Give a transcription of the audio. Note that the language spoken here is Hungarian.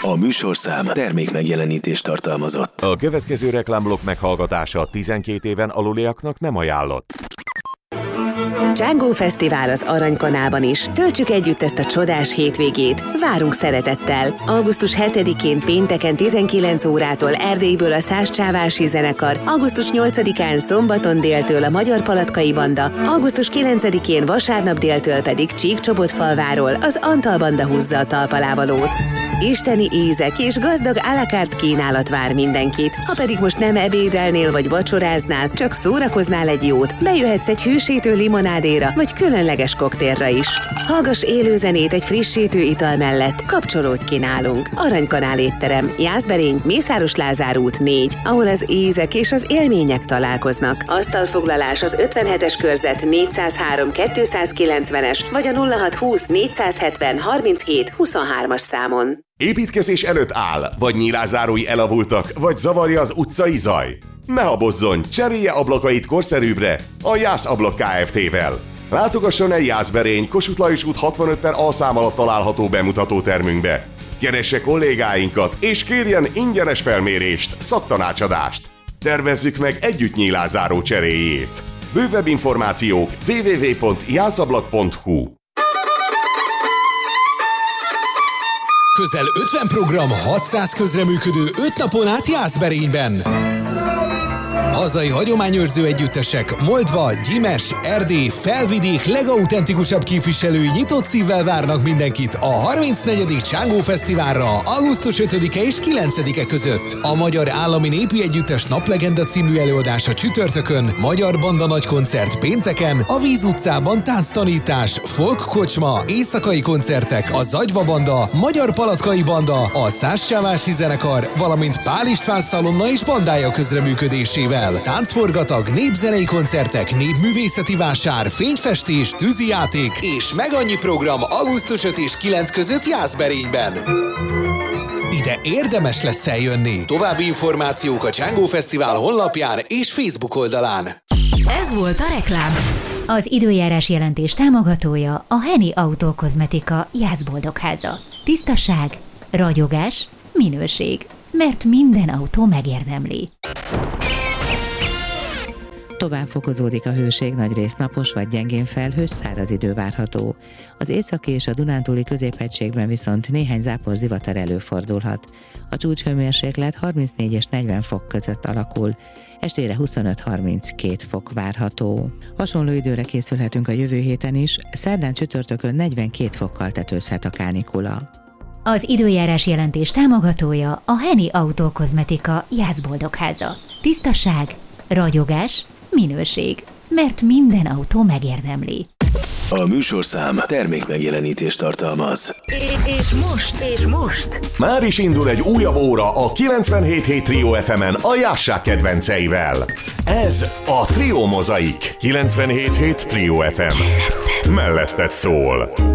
A műsorszám termék megjelenítést tartalmazott. A következő reklámblokk meghallgatása 12 éven aluliaknak nem ajánlott. Django Fesztivál az Aranykanálban is. Töltsük együtt ezt a csodás hétvégét. Várunk szeretettel. Augusztus 7-én pénteken 19 órától Erdélyből a Szász Csávási Zenekar, augusztus 8-án szombaton déltől a Magyar Palatkai Banda, augusztus 9-én vasárnap déltől pedig Csíkcsobotfalváról az Antal Banda húzza a talpalávalót. Isteni ízek és gazdag à la carte kínálat vár mindenkit. Ha pedig most nem ebédelnél vagy vacsoráznál, csak szórakoznál egy jót, bejöhetsz egy hősítő limonádéra vagy különleges koktélra is. Hallgass élő zenét egy frissítő ital mellett, kapcsolódj ki nálunk. Aranykanál étterem, Jászberény, Mészáros Lázár út 4, ahol az ízek és az élmények találkoznak. Asztalfoglalás az 57-es körzet 403 290-es vagy a 0620 470 37 23-as számon. Építkezés előtt áll, vagy nyilázárói elavultak, vagy zavarja az utcai zaj? Ne habozzon, cserélje ablakait korszerűbbre a Jász Ablak Kft-vel. Látogasson el Jászberény, Kossuth Lajos út 65-en alszám alatt található bemutatótermünkbe. Keresse kollégáinkat, és kérjen ingyenes felmérést, szaktanácsadást. Tervezzük meg együtt nyílázáró cseréjét. Bővebb információk www.jászablak.hu. Közel 50 program, 600 közreműködő 5 napon át Jászberényben. Hazai hagyományőrző együttesek, Moldva, Gyimes, Erdély, Felvidék legautentikusabb képviselői nyitott szívvel várnak mindenkit a 34. Django Fesztiválra augusztus 5-e és 9-e között. A Magyar Állami Népi Együttes Naplegenda című előadása csütörtökön, Magyar Banda nagykoncert pénteken, a Víz utcában tánctanítás, folk kocsma, éjszakai koncertek, a Zagyva Banda, Magyar Palatkai Banda, a Szász Csávási Zenekar, valamint Pál István Szalonna és bandája közreműködésével. Táncforgatag, népzenei koncertek, népművészeti vásár, fényfestés, tűzijáték és meg annyi program augusztus 5 és 9 között Jászberényben. Ide érdemes lesz eljönni. További információk a Django Fesztivál honlapján és Facebook oldalán. Ez volt a reklám. Az időjárás jelentés támogatója a Henny Autokozmetika Jászboldogháza. Tisztaság, ragyogás, minőség. Mert minden autó megérdemli. Tovább fokozódik a hőség, nagyrészt napos vagy gyengén felhős, száraz idő várható. Az északi és a dunántúli középhegységben viszont néhány zápor zivatar előfordulhat. A csúcshőmérséklet 34 és 40 fok között alakul, estére 25-32 fok várható. Hasonló időre készülhetünk a jövő héten is, szerdán csütörtökön 42 fokkal tetőzhet a kánikula. Az időjárás jelentés támogatója a Henny Autokozmetika Jászboldogháza. Tisztaság, ragyogás, minőség. Mert minden autó megérdemli. A műsorszám termék megjelenítést tartalmaz. És most. Már is indul egy újabb óra a 97.7 Trio FM-en a Jászság kedvenceivel. Ez a Trio Mozaik. 97.7 Trio FM. Melletted szól.